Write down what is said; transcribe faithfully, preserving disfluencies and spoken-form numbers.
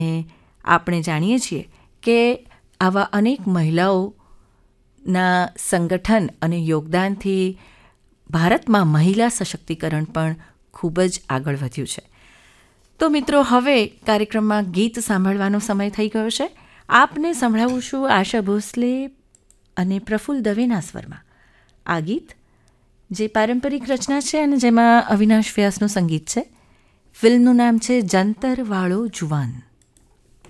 આપણે જાણીએ છીએ કે આવા અનેક મહિલાઓના સંગઠન અને યોગદાનથી ભારતમાં મહિલા સશક્તિકરણ પણ ખૂબ જ આગળ વધ્યું છે. તો મિત્રો, હવે કાર્યક્રમમાં ગીત સાંભળવાનો સમય થઈ ગયો છે. આપને સંભળાવું છું આશા ભોસલે અને પ્રફુલ્લ દવેના સ્વરમાં આ ગીત, જે પારંપરિક રચના છે અને જેમાં અવિનાશ વ્યાસનું સંગીત છે. ફિલ્મનું નામ છે જંતર વાળો જુવાન.